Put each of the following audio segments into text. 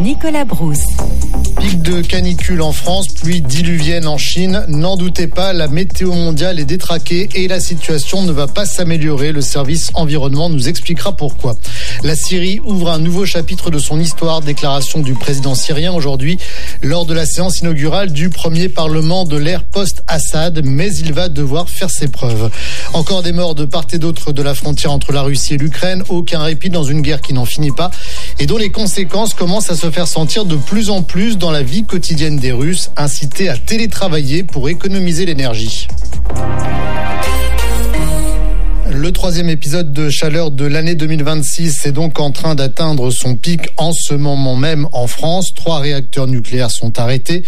Nicolas Brousse. Pic de canicule en France, pluie diluvienne en Chine. N'en doutez pas, la météo mondiale est détraquée et la situation ne va pas s'améliorer. Le service environnement nous expliquera pourquoi. La Syrie ouvre un nouveau chapitre de son histoire. Déclaration du président syrien aujourd'hui lors de la séance inaugurale du premier parlement de l'ère post-Assad. Mais il va devoir faire ses preuves. Encore des morts de part et d'autre de la frontière entre la Russie et l'Ukraine. Aucun répit dans une guerre qui n'en finit pas et dont les conséquences commencent à se faire sentir de plus en plus dans la vie quotidienne des Russes, incités à télétravailler pour économiser l'énergie. Le troisième épisode de chaleur de l'année 2026 est donc en train d'atteindre son pic en ce moment même en France. 3 réacteurs nucléaires sont arrêtés,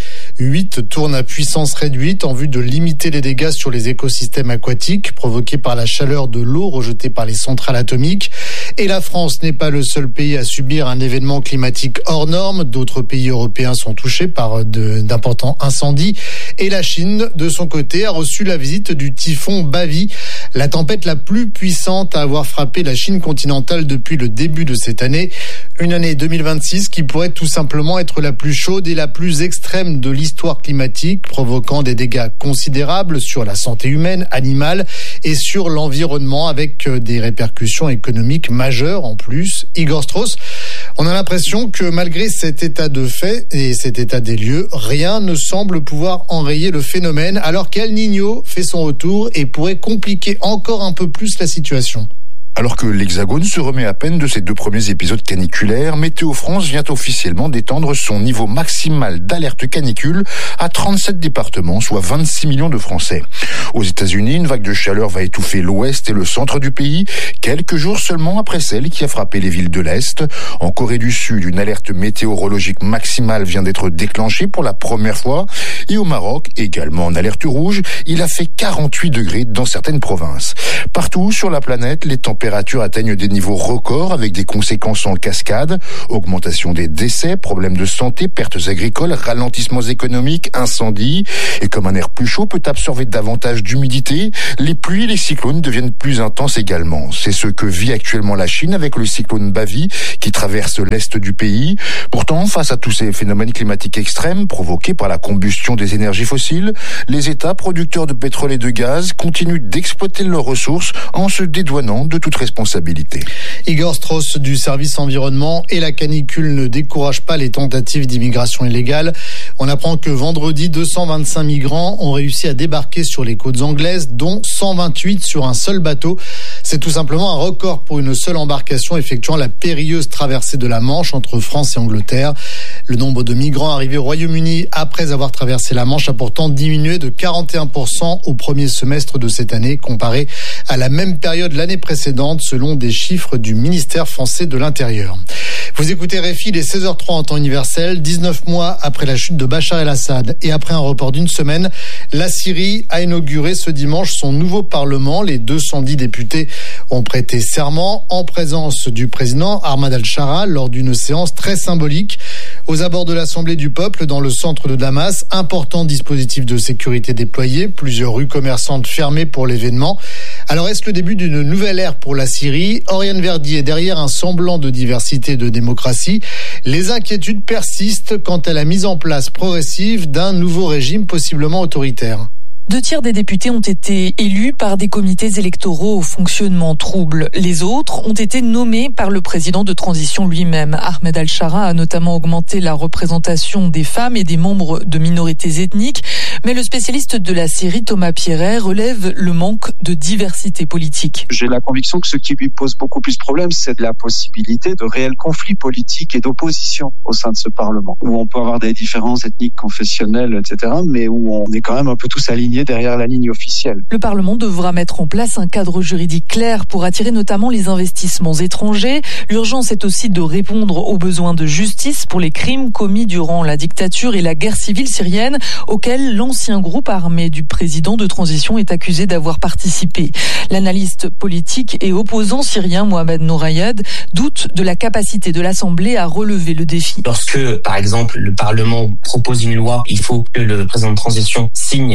8 tournent à puissance réduite en vue de limiter les dégâts sur les écosystèmes aquatiques provoqués par la chaleur de l'eau rejetée par les centrales atomiques. Et la France n'est pas le seul pays à subir un événement climatique hors norme. D'autres pays européens sont touchés par d'importants incendies. Et la Chine, de son côté, a reçu la visite du typhon Bavi, la tempête la plus puissante à avoir frappé la Chine continentale depuis le début de cette année. Une année 2026 qui pourrait tout simplement être la plus chaude et la plus extrême de l'histoire climatique, provoquant des dégâts considérables sur la santé humaine, animale et sur l'environnement, avec des répercussions économiques majeures en plus. Igor Strauss, on a l'impression que malgré cet état de fait et cet état des lieux, rien ne semble pouvoir enrayer le phénomène, alors qu'El Niño fait son retour et pourrait compliquer encore un peu plus la situation. Alors que l'Hexagone se remet à peine de ses 2 premiers épisodes caniculaires, Météo France vient officiellement d'étendre son niveau maximal d'alerte canicule à 37 départements, soit 26 millions de Français. Aux États-Unis, une vague de chaleur va étouffer l'ouest et le centre du pays, quelques jours seulement après celle qui a frappé les villes de l'Est. En Corée du Sud, une alerte météorologique maximale vient d'être déclenchée pour la première fois. Et au Maroc, également en alerte rouge, il a fait 48 degrés dans certaines provinces. Partout sur la planète, les températures atteignent des niveaux records avec des conséquences en cascade, augmentation des décès, problèmes de santé, pertes agricoles, ralentissements économiques, incendies. Et comme un air plus chaud peut absorber davantage d'humidité, les pluies et les cyclones deviennent plus intenses également. C'est ce que vit actuellement la Chine avec le cyclone Bavi qui traverse l'est du pays. Pourtant, face à tous ces phénomènes climatiques extrêmes provoqués par la combustion des énergies fossiles, les États producteurs de pétrole et de gaz continuent d'exploiter leurs ressources en se dédouanant de toute responsabilité. Igor Strauss du service environnement. Et la canicule ne décourage pas les tentatives d'immigration illégale. On apprend que vendredi, 225 migrants ont réussi à débarquer sur les côtes anglaises, dont 128 sur un seul bateau. C'est tout simplement un record pour une seule embarcation effectuant la périlleuse traversée de la Manche entre France et Angleterre. Le nombre de migrants arrivés au Royaume-Uni après avoir traversé la Manche a pourtant diminué de 41% au premier semestre de cette année, comparé à la même période l'année précédente, selon des chiffres du ministère français de l'Intérieur. Vous écoutez RFI, il est 16h03 en temps universel. 19 mois après la chute de Bachar el-Assad et après un report d'une semaine, la Syrie a inauguré ce dimanche son nouveau parlement. Les 210 députés ont prêté serment en présence du président Ahmad al-Shara lors d'une séance très symbolique aux abords de l'Assemblée du peuple dans le centre de Damas. Important dispositif de sécurité déployé, plusieurs rues commerçantes fermées pour l'événement. Alors est-ce le début d'une nouvelle ère pour la Syrie? Oriane Verdi est derrière un semblant de diversité et de démocratie. Les inquiétudes persistent quant à la mise en place progressive d'un nouveau régime possiblement autoritaire. 2 tiers des députés ont été élus par des comités électoraux au fonctionnement trouble. Les autres ont été nommés par le président de transition lui-même. Ahmed al-Shara a notamment augmenté la représentation des femmes et des membres de minorités ethniques. Mais le spécialiste de la Syrie, Thomas Pierret, relève le manque de diversité politique. J'ai la conviction que ce qui lui pose beaucoup plus de problèmes, c'est de la possibilité de réels conflits politiques et d'opposition au sein de ce Parlement, où on peut avoir des différences ethniques, confessionnelles, etc., mais où on est quand même un peu tous alignés derrière la ligne officielle. Le Parlement devra mettre en place un cadre juridique clair pour attirer notamment les investissements étrangers. L'urgence est aussi de répondre aux besoins de justice pour les crimes commis durant la dictature et la guerre civile syrienne, auxquels l'ancien groupe armé du président de transition est accusé d'avoir participé. L'analyste politique et opposant syrien Mohamed Nourayed doute de la capacité de l'Assemblée à relever le défi. Lorsque, par exemple, le Parlement propose une loi, il faut que le président de transition signe également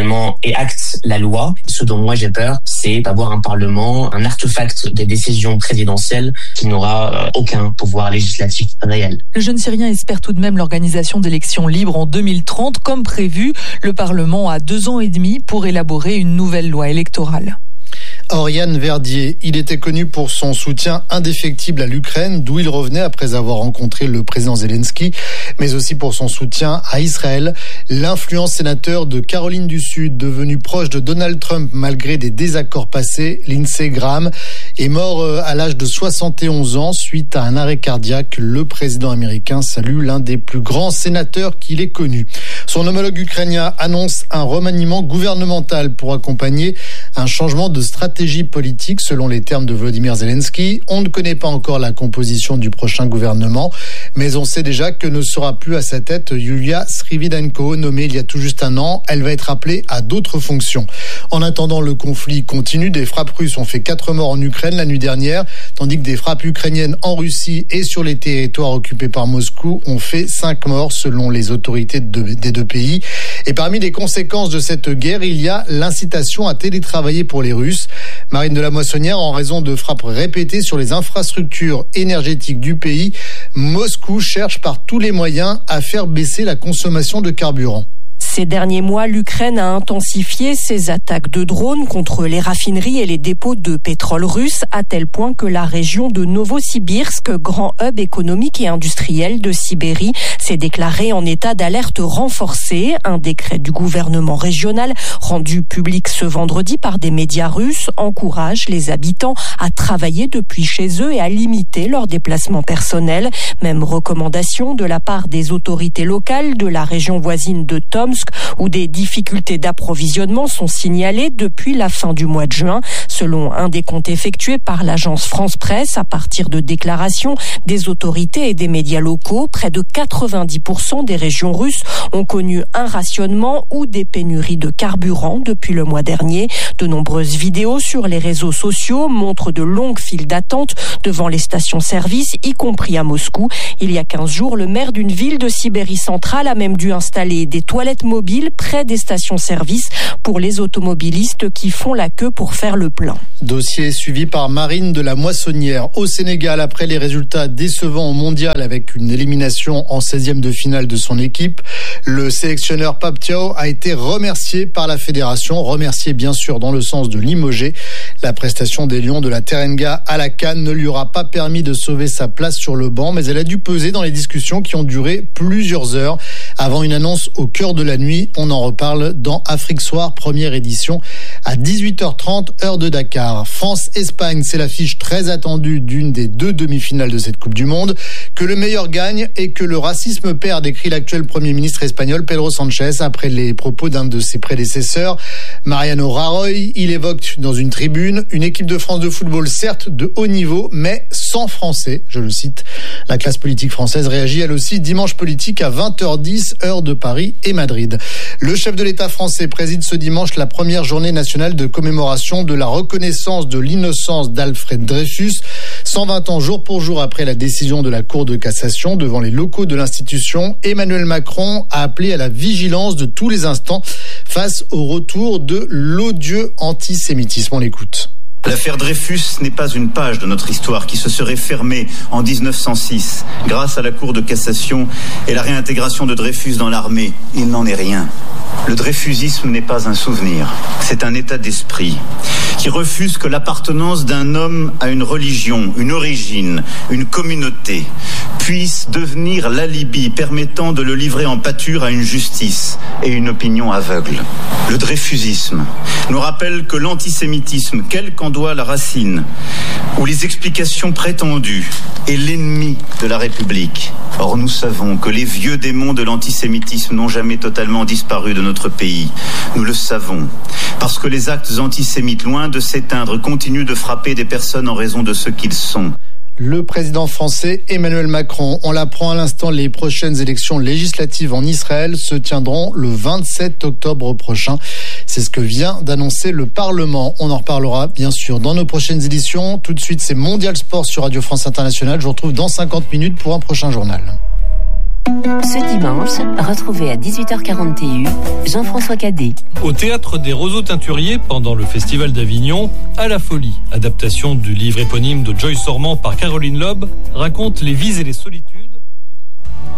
gouvernement et acte la loi. Ce dont moi j'ai peur, c'est d'avoir un parlement, un artefact des décisions présidentielles qui n'aura aucun pouvoir législatif réel. Le jeune Syrien espère tout de même l'organisation d'élections libres en 2030 comme prévu. Le Parlement a 2 ans et demi pour élaborer une nouvelle loi électorale. Oriane Verdier, il était connu pour son soutien indéfectible à l'Ukraine, d'où il revenait après avoir rencontré le président Zelensky, mais aussi pour son soutien à Israël. L'influent sénateur de Caroline du Sud, devenu proche de Donald Trump malgré des désaccords passés, Lindsey Graham, est mort à l'âge de 71 ans suite à un arrêt cardiaque. Le président américain salue l'un des plus grands sénateurs qu'il ait connu. Son homologue ukrainien annonce un remaniement gouvernemental pour accompagner un changement de stratégie politique selon les termes de Volodymyr Zelensky. On ne connaît pas encore la composition du prochain gouvernement, mais on sait déjà que ne sera plus à sa tête Yulia Srividenko, nommée il y a tout juste un an. Elle va être appelée à d'autres fonctions. En attendant, le conflit continue. Des frappes russes ont fait 4 morts en Ukraine la nuit dernière, tandis que des frappes ukrainiennes en Russie et sur les territoires occupés par Moscou ont fait 5 morts selon les autorités des 2 pays. Et parmi les conséquences de cette guerre, il y a l'incitation à télétravailler pour les Russes. Marine de la Moissonnière, en raison de frappes répétées sur les infrastructures énergétiques du pays, Moscou cherche par tous les moyens à faire baisser la consommation de carburant. Ces derniers mois, l'Ukraine a intensifié ses attaques de drones contre les raffineries et les dépôts de pétrole russes, à tel point que la région de Novosibirsk, grand hub économique et industriel de Sibérie, s'est déclarée en état d'alerte renforcée. Un décret du gouvernement régional, rendu public ce vendredi par des médias russes, encourage les habitants à travailler depuis chez eux et à limiter leurs déplacements personnels. Même recommandation de la part des autorités locales de la région voisine de Tomsk, où des difficultés d'approvisionnement sont signalées depuis la fin du mois de juin. Selon un décompte effectué par l'agence France Presse, à partir de déclarations des autorités et des médias locaux, près de 90% des régions russes ont connu un rationnement ou des pénuries de carburant depuis le mois dernier. De nombreuses vidéos sur les réseaux sociaux montrent de longues files d'attente devant les stations-service, y compris à Moscou. Il y a 15 jours, le maire d'une ville de Sibérie centrale a même dû installer des toilettes mobiles près des stations-service pour les automobilistes qui font la queue pour faire le plein. Dossier suivi par Marine de la Moissonnière. Au Sénégal, après les résultats décevants au mondial avec une élimination en 16e de finale de son équipe, le sélectionneur Pape Thiaw a été remercié par la fédération. Remercié bien sûr dans le sens de limoger. La prestation des Lions de la Teranga à la CAN ne lui aura pas permis de sauver sa place sur le banc, mais elle a dû peser dans les discussions qui ont duré plusieurs heures avant une annonce au cœur de la nuit. On en reparle dans Afrique Soir, première édition à 18h30 heure de Dakar. France-Espagne, c'est l'affiche très attendue d'une des 2 demi-finales de cette Coupe du Monde. Que le meilleur gagne et que le racisme perde, écrit l'actuel Premier ministre espagnol Pedro Sánchez après les propos d'un de ses prédécesseurs, Mariano Rajoy. Il évoque dans une tribune une équipe de France de football certes de haut niveau, mais sans Français, je le cite. La classe politique française réagit elle aussi dimanche politique à 20h10 heure de Paris et Madrid. Le chef de l'État français préside ce dimanche la première journée nationale de commémoration de la reconnaissance de l'innocence d'Alfred Dreyfus, 120 ans jour pour jour après la décision de la Cour de cassation devant les locaux de l'institution. Emmanuel Macron a appelé à la vigilance de tous les instants face au retour de l'odieux antisémitisme. On l'écoute. L'affaire Dreyfus n'est pas une page de notre histoire qui se serait fermée en 1906 grâce à la Cour de cassation et la réintégration de Dreyfus dans l'armée. Il n'en est rien. Le dreyfusisme n'est pas un souvenir, c'est un état d'esprit qui refuse que l'appartenance d'un homme à une religion, une origine, une communauté puisse devenir l'alibi permettant de le livrer en pâture à une justice et une opinion aveugle. Le dreyfusisme nous rappelle que l'antisémitisme, quelle qu'en soit la racine, ou les explications prétendues, est l'ennemi de la République. Or, nous savons que les vieux démons de l'antisémitisme n'ont jamais totalement disparu de notre pays. Nous le savons, parce que les actes antisémites, loin de s'éteindre, continuent de frapper des personnes en raison de ce qu'ils sont. Le président français Emmanuel Macron, on l'apprend à l'instant, les prochaines élections législatives en Israël se tiendront le 27 octobre prochain. C'est ce que vient d'annoncer le Parlement. On en reparlera bien sûr dans nos prochaines éditions. Tout de suite, c'est Mondial Sport sur Radio France Internationale. Je vous retrouve dans 50 minutes pour un prochain journal. Ce dimanche, retrouvez à 18h41 Jean-François Cadet. Au Théâtre des Roseaux Teinturiers, pendant le Festival d'Avignon, À la folie, adaptation du livre éponyme de Joyce Ormand par Caroline Loeb, raconte les vies et les solitudes